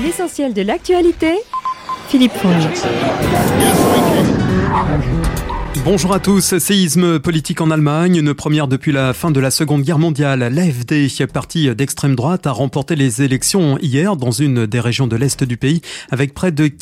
L'essentiel de l'actualité, Philippe Fonge. Bonjour à tous. Séisme politique en Allemagne, une première depuis la fin de la Seconde Guerre mondiale. L'AfD, parti d'extrême droite, a remporté les élections hier dans une des régions de l'Est du pays avec près de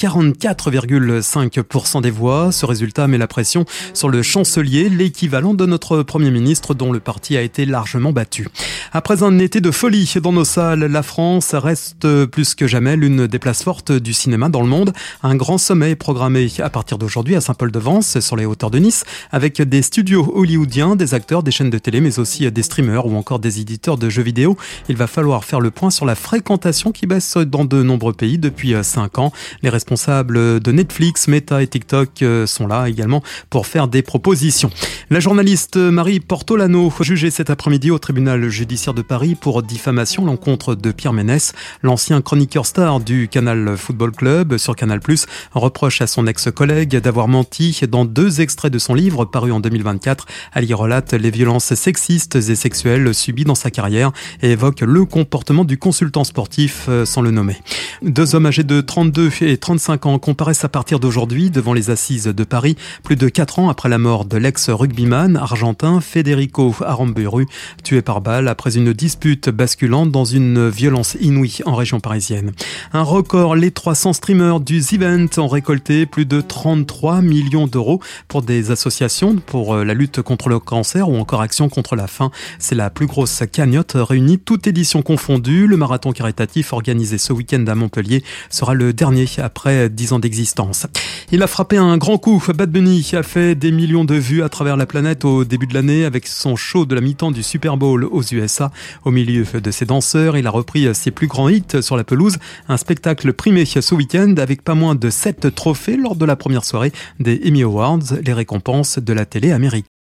44,5% des voix. Ce résultat met la pression sur le chancelier, l'équivalent de notre Premier ministre dont le parti a été largement battu. Après un été de folie dans nos salles, la France reste plus que jamais l'une des places fortes du cinéma dans le monde. Un grand sommet est programmé à partir d'aujourd'hui à Saint-Paul-de-Vence, sur les hauteurs de Nice, avec des studios hollywoodiens, des acteurs, des chaînes de télé, mais aussi des streamers ou encore des éditeurs de jeux vidéo. Il va falloir faire le point sur la fréquentation qui baisse dans de nombreux pays depuis 5 ans. Les responsables de Netflix, Meta et TikTok sont là également pour faire des propositions. La journaliste Marie Portolano, jugée cet après-midi au tribunal judiciaire de Paris pour diffamation à l'encontre de Pierre Ménès, l'ancien chroniqueur star du Canal Football Club sur Canal+, reproche à son ex-collègue d'avoir menti dans 2 extraits de son livre paru en 2024. Elle y relate les violences sexistes et sexuelles subies dans sa carrière et évoque le comportement du consultant sportif sans le nommer. 2 hommes âgés de 32 et 35 ans comparaissent à partir d'aujourd'hui devant les assises de Paris, plus de 4 ans après la mort de l'ex-rugbyman argentin Federico Aramburu, tué par balle après une dispute basculant dans une violence inouïe en région parisienne. Un record, les 300 streamers du The Event ont récolté plus de 33 millions d'euros pour des associations pour la lutte contre le cancer ou encore Action contre la faim. C'est la plus grosse cagnotte réunie, toute édition confondue. Le marathon caritatif organisé ce week-end à Montpellier sera le dernier après 10 ans d'existence. Il a frappé un grand coup. Bad Bunny a fait des millions de vues à travers la planète au début de l'année avec son show de la mi-temps du Super Bowl aux USA. Au milieu de ses danseurs, il a repris ses plus grands hits sur la pelouse. Un spectacle primé ce week-end avec pas moins de 7 trophées lors de la première soirée des Emmy Awards, les récompenses de la télé américaine.